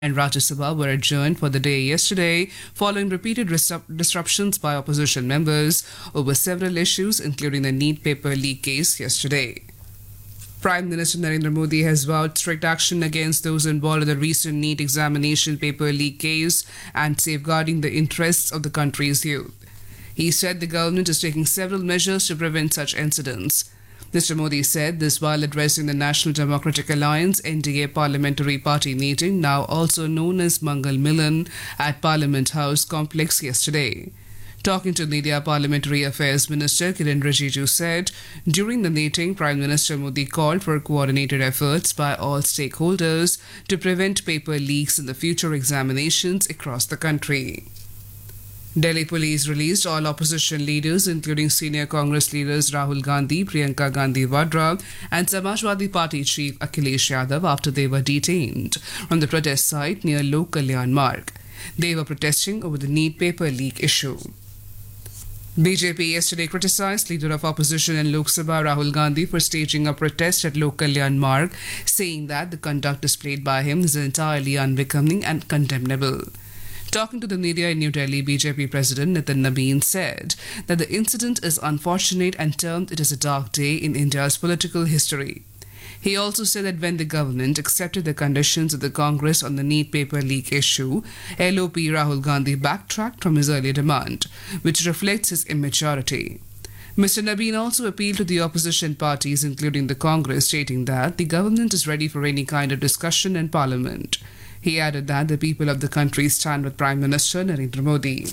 and Rajya Sabha were adjourned for the day yesterday following repeated disruptions by opposition members over several issues, including the NEET paper leak case yesterday. Prime Minister Narendra Modi has vowed strict action against those involved in the recent NEET examination paper leak case and safeguarding the interests of the country's youth. He said the government is taking several measures to prevent such incidents. Mr. Modi said this while addressing the National Democratic Alliance NDA Parliamentary Party meeting, now also known as Mangal Milan, at Parliament House complex yesterday. Talking to media, Parliamentary Affairs Minister Kiren Rijiju said during the meeting, Prime Minister Modi called for coordinated efforts by all stakeholders to prevent paper leaks in the future examinations across the country. Delhi police released all opposition leaders, including senior Congress leaders Rahul Gandhi, Priyanka Gandhi Vadra, and Samajwadi Party chief Akhilesh Yadav after they were detained from the protest site near Lok Kalyan Marg. They were protesting over the NEET paper leak issue. BJP yesterday criticized leader of opposition in Lok Sabha Rahul Gandhi for staging a protest at Lok Kalyan Marg, saying that the conduct displayed by him is entirely unbecoming and condemnable. Talking to the media in New Delhi, BJP President Nitin Nabeen said that the incident is unfortunate and termed it as a dark day in India's political history. He also said that when the government accepted the conditions of the Congress on the NEET paper leak issue, LOP Rahul Gandhi backtracked from his earlier demand, which reflects his immaturity. Mr. Nabeen also appealed to the opposition parties, including the Congress, stating that the government is ready for any kind of discussion in Parliament. He added that the people of the country stand with Prime Minister Narendra Modi.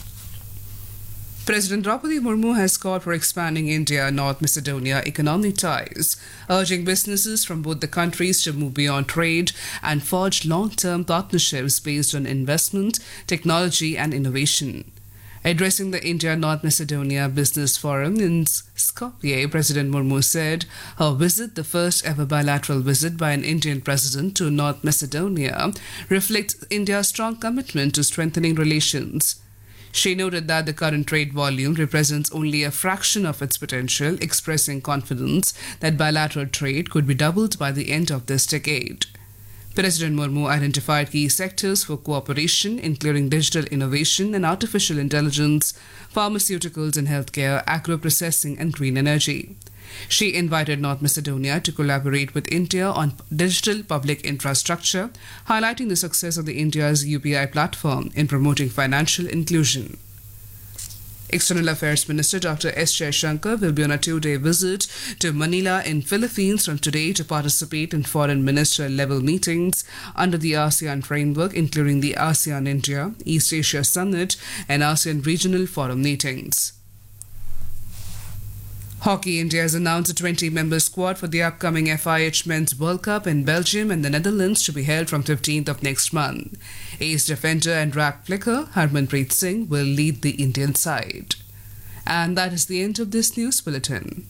President Draupadi Murmu has called for expanding India-North Macedonia economic ties, urging businesses from both the countries to move beyond trade and forge long-term partnerships based on investment, technology and innovation. Addressing the India-North Macedonia Business Forum in Skopje, President Murmu said her visit, the first ever bilateral visit by an Indian president to North Macedonia, reflects India's strong commitment to strengthening relations. She noted that the current trade volume represents only a fraction of its potential, expressing confidence that bilateral trade could be doubled by the end of this decade. President Murmu identified key sectors for cooperation, including digital innovation and artificial intelligence, pharmaceuticals and healthcare, agro-processing and green energy. She invited North Macedonia to collaborate with India on digital public infrastructure, highlighting the success of the India's UPI platform in promoting financial inclusion. External Affairs Minister Dr. S. Jaishankar will be on a two-day visit to Manila in Philippines from today to participate in foreign minister-level meetings under the ASEAN framework, including the ASEAN-India, East Asia Summit and ASEAN Regional Forum meetings. Hockey India has announced a 20-member squad for the upcoming FIH Men's World Cup in Belgium and the Netherlands to be held from 15th of next month. Ace defender and rack flicker Harmanpreet Singh will lead the Indian side. And that is the end of this news bulletin.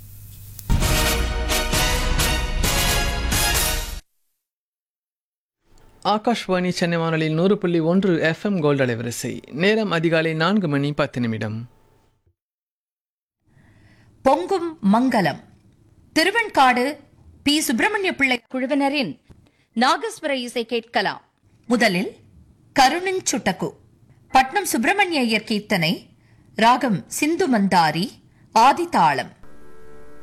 Akashvani Chennai வானொலியில் 100.1 FM gold அலைவரிசை. நேரம் அதிகாலை 4:10. பொங்கும் மங்கலம் Thiruvenkadu B. Subramaniya பிள்ளை குழுவினரின் நாகஸ்வர இசை கேட்கலாம். முதலில் கருணிஞ்சுட்டகு பட்னம் சுப்பிரமணிய ஐயர் கீர்த்தனை, ராகம் சிந்து மந்தாரி, ஆதிதாளம்.